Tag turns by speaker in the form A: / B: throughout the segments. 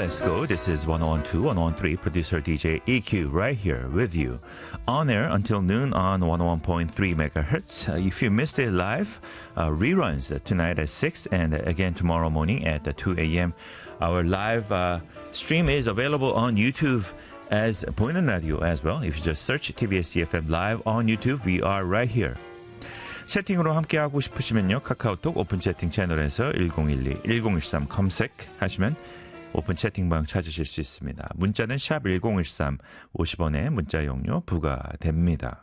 A: Let's go. This is 1012, 1013, producer DJ EQ right here with you. On air until noon on 101.3 megahertz. If you missed it live, reruns tonight at 6 and again tomorrow morning at 2 a.m. Our live stream is available on YouTube as 보이는 radio as well. If you just search TBS EFM live on YouTube, we are right here. 채팅으로 함께하고 싶으시면요. 카카오톡 오픈 채팅 채널에서 1012, 1013 검색하시면 오픈 채팅방 찾으실 수 있습니다. 문자는 샵 1013, 50원의 문자 용료 부과됩니다.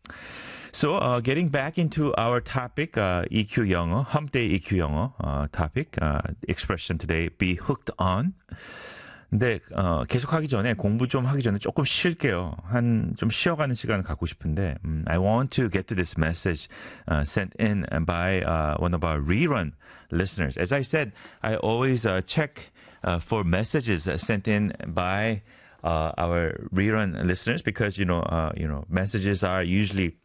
A: So, getting back into our topic, EQ 영어, hump day EQ 영어 topic, expression today, be hooked on. 근데 계속 하기 전에 공부 좀 하기 전에 조금 쉴게요. 좀 쉬어가는 시간을 갖고 싶은데 I want to get to this message sent in by one of our rerun listeners. As I said, I always check for messages sent in by our rerun listeners because messages are usually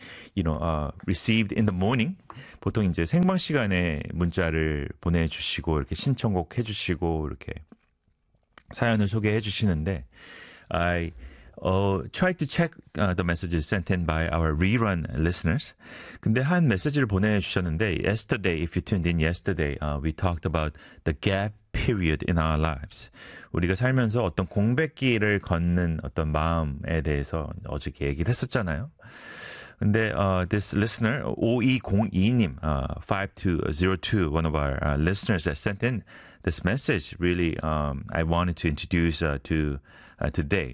A: received in the morning. 보통 이제 생방 시간에 문자를 보내주시고 이렇게 신청곡 해주시고 이렇게 사연을 소개해 주시는데 I tried to check the messages sent in by our rerun listeners. 근데 한 메시지를 보내주셨는데 yesterday, if you tuned in yesterday, we talked about the gap period in our lives. 우리가 살면서 어떤 공백기를 걷는 어떤 마음에 대해서 어저께 얘기를 했었잖아요. 근데 this listener 5202님 5202 one of our listeners that sent in this message really I wanted to introduce to today.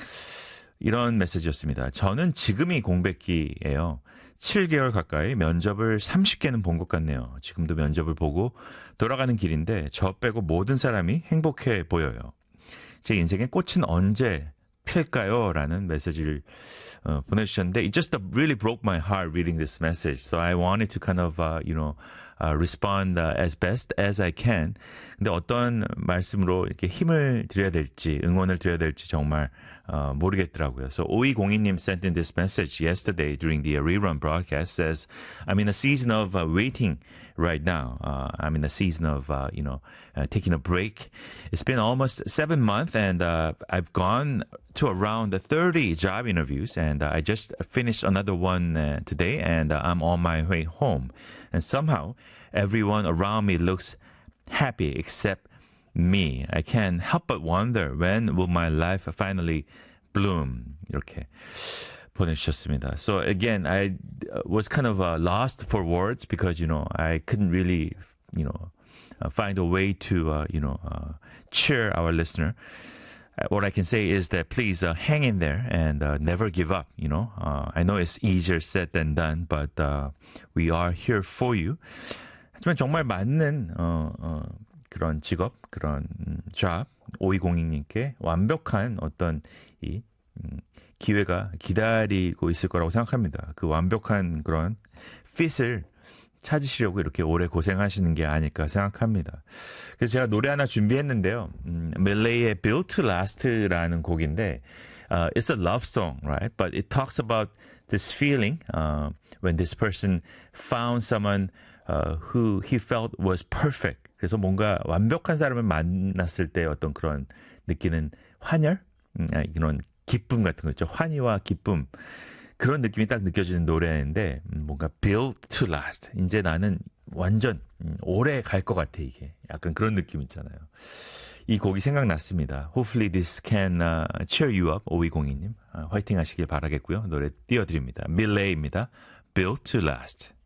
A: 이런 메시지였습니다. 저는 지금이 공백기예요. 7개월 가까이 면접을 30개는 본 것 같네요. 지금도 면접을 보고 돌아가는 길인데 저 빼고 모든 사람이 행복해 보여요. 제 인생의 꽃은 언제 필까요? 라는 메시지를 보내주셨는데 it just really broke my heart reading this message. So I wanted to kind of, respond as best as I can. 근데 어떤 말씀으로 이렇게 힘을 드려야 될지, 응원을 드려야 될지 정말 모르겠더라고요. So 5202님 sent in this message yesterday during the rerun broadcast says, I'm in a season of waiting right now. I'm in a season of, taking a break. It's been almost 7 months and I've gone to around 30 job interviews and I just finished another one today and I'm on my way home. And somehow everyone around me looks happy except me. I can't help but wonder when will my life finally bloom. 이렇게 보내주셨습니다. So again, I was kind of lost for words because, I couldn't really, find a way to, cheer our listener. What I can say is that please hang in there and never give up, I know it's easier said than done, but we are here for you. 하지만 정말 맞는 그런 직업, 그런 job, 5202님께 완벽한 어떤 이 기회가 기다리고 있을 거라고 생각합니다. 그 완벽한 그런 fit을 찾으시려고 이렇게 오래 고생하시는 게 아닐까 생각합니다. 그래서 제가 노래 하나 준비했는데요. 밀레이의 Built to Last라는 곡인데 it's a love song, right? But it talks about this feeling when this person found someone who he felt was perfect. 그래서 뭔가 완벽한 사람을 만났을 때 어떤 그런 느끼는 환열? 이런 기쁨 같은 거 있죠. 환희와 기쁨. 그런 느낌이 딱 느껴지는 노래인데 뭔가 built to last. 이제 나는 완전 오래 갈 것 같아 이게. 약간 그런 느낌 있잖아요. 이 곡이 생각났습니다. Hopefully this can cheer you up. 5202님. 화이팅 하시길 바라겠고요. 노래 띄워드립니다. 밀레이입니다. Built to last.